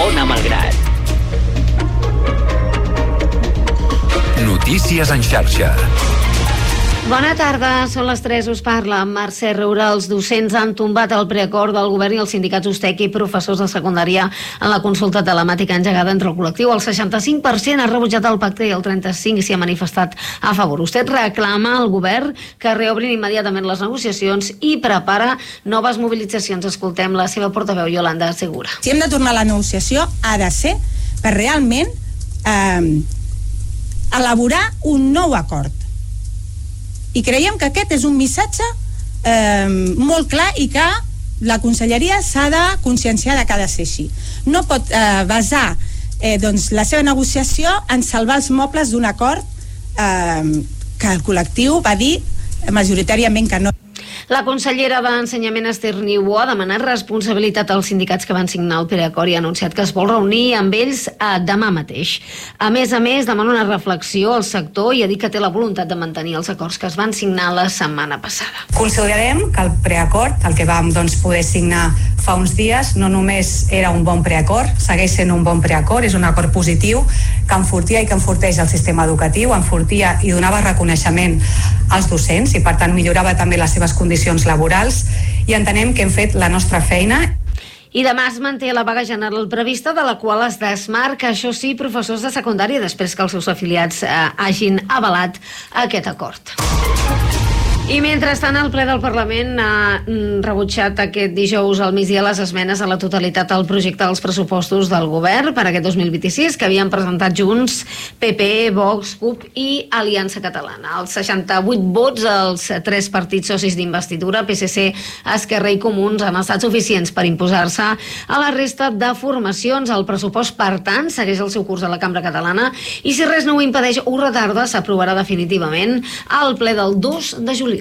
Ona Malgrat. Notícies en xarxa. Bona tarda, són les 3, us parla Mercè Roura. Els docents han tombat el preacord del govern i els sindicats USTEC i professors de secundària en la consulta telemàtica engegada entre el col·lectiu. El 65% ha rebutjat el pacte i el 35% s'hi ha manifestat a favor. USTEC reclama al govern que reobrin immediatament les negociacions i prepara noves mobilitzacions. Escoltem la seva portaveu, Yolanda Segura. Si hem de tornar a la negociació, ha de ser per realment elaborar un nou acord. I creiem que aquest és un missatge molt clar i que la conselleria s'ha de conscienciar de que ha de ser així. No pot basar la seva negociació en salvar els mobles d'un acord que el col·lectiu va dir majoritàriament que no. La consellera d'Ensenyament, Esther Niubó, ha demanat responsabilitat als sindicats que van signar el preacord i ha anunciat que es vol reunir amb ells demà mateix. A més, demana una reflexió al sector i ha dit que té la voluntat de mantenir els acords que es van signar la setmana passada. Considerem que el preacord, el que vam poder signar fa uns dies, no només era un bon preacord, segueix sent un bon preacord, és un acord positiu que enfortia i que enforteix el sistema educatiu, enfortia i donava reconeixement als docents i per tant millorava també les seves condicions laborals i entenem que hem fet la nostra feina. I demà es manté la vaga general prevista, de la qual es desmarca, això sí, professors de secundària després que els seus afiliats hagin avalat aquest acord. I mentrestant, el ple del Parlament ha rebutjat aquest dijous al migdia les esmenes a la totalitat al projecte dels pressupostos del govern per aquest 2026 que havien presentat Junts, PP, Vox, CUP i Aliança Catalana. Els 68 vots als 3 partits socis d'investidura, PSC, Esquerra i Comuns, han estat suficients per imposar-se a la resta de formacions. El pressupost, per tant, segueix el seu curs a la Cambra Catalana i, si res no ho impedeix o retarda, s'aprovarà definitivament al ple del 2 de juliol.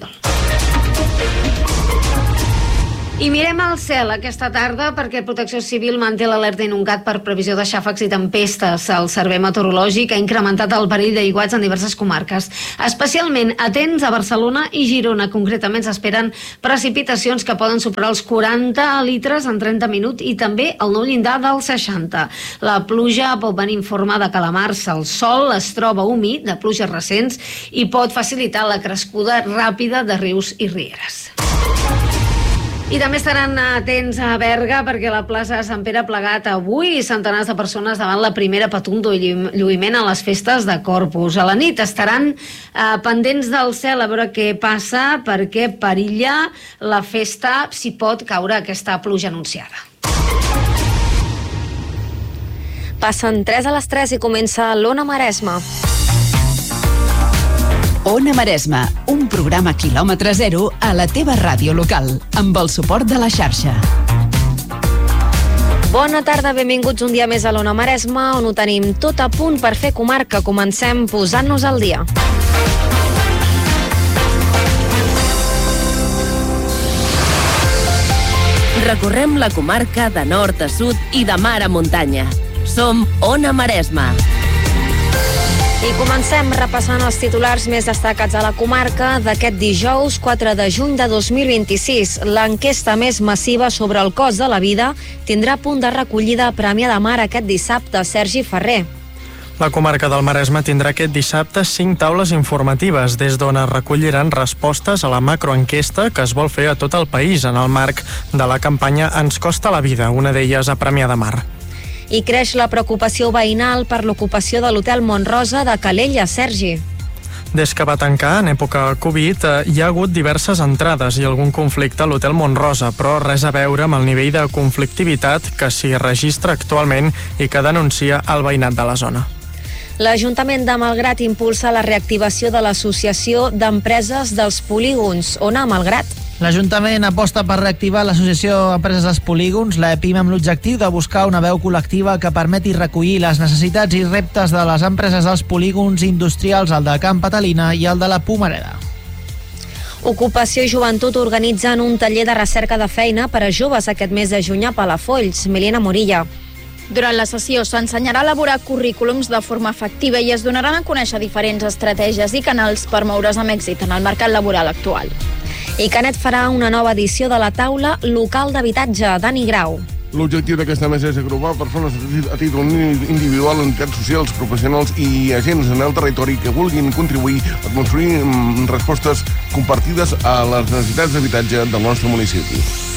I mirem al cel aquesta tarda perquè Protecció Civil manté l'alerta inundat per previsió de xàfecs i tempestes. El Servei Meteorològic ha incrementat el perill d'aiguats en diverses comarques. Especialment atents a Barcelona i Girona. Concretament s'esperen precipitacions que poden superar els 40 litres en 30 minuts i també el nou llindar dels 60. La pluja pot venir en forma de calamars. El sol es troba humit de pluges recents i pot facilitar la crescuda ràpida de rius i rieres. I també estaran atents a Berga perquè la plaça de Sant Pere ha plegat avui centenars de persones davant la primera patum i lluïment a les festes de Corpus. A la nit estaran pendents del cel a veure què passa perquè perilla la festa si pot caure aquesta pluja anunciada. Passen 3 a les 3 i comença l'Ona Maresma. Ona Maresma, un programa quilòmetre zero a la teva ràdio local, amb el suport de la xarxa. Bona tarda, benvinguts un dia més a l'Ona Maresma, on ho tenim tot a punt per fer comarca. Comencem posant-nos al dia. Recorrem la comarca de nord a sud i de mar a muntanya. Som Ona Maresma. I comencem repassant els titulars més destacats a la comarca d'aquest dijous 4 de juny de 2026. L'enquesta més massiva sobre el cost de la vida tindrà punt de recollida a Premià de Mar aquest dissabte. Sergi Ferrer. La comarca del Maresme tindrà aquest dissabte 5 taules informatives, des d'on es recolliran respostes a la macroenquesta que es vol fer a tot el país en el marc de la campanya Ens costa la vida, una d'elles a Premià de Mar. I creix la preocupació veïnal per l'ocupació de l'hotel Montrosa de Calella. Sergi. Des que va tancar en època Covid hi ha hagut diverses entrades i algun conflicte a l'hotel Montrosa, però res a veure amb el nivell de conflictivitat que s'hi registra actualment i que denuncia el veïnat de la zona. L'Ajuntament de Malgrat impulsa la reactivació de l'Associació d'Empreses dels Polígons. Ona Malgrat. L'Ajuntament aposta per reactivar l'Associació d'Empreses dels Polígons, l'EPIM, amb l'objectiu de buscar una veu col·lectiva que permeti recollir les necessitats i reptes de les empreses dels polígons industrials, el de Camp Catalina i el de la Pomareda. Ocupació i Joventut organitzen un taller de recerca de feina per a joves aquest mes de juny a Palafolls. Milena Morilla. Durant la sessió s'ensenyarà a elaborar currículums de forma efectiva i es donaran a conèixer diferents estratègies i canals per moure's amb èxit en el mercat laboral actual. I Canet farà una nova edició de la taula local d'habitatge. Dani Grau. L'objectiu d'aquesta mesa és agrupar persones a títol individual, entitats socials, professionals i agents en el territori que vulguin contribuir a construir respostes compartides a les necessitats d'habitatge del nostre municipi.